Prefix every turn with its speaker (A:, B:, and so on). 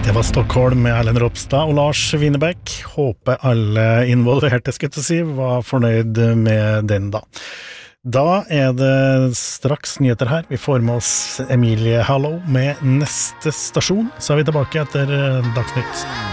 A: Det var Stockholm med Erlend Ropstad og Lars Winnerbäck. Håper alle involverte, skal jeg si, var fornøyd med den da. Da det straks nyheter her. Vi får med oss Emilie Hallow med neste stasjon. Så vi tilbake etter Dagsnytt.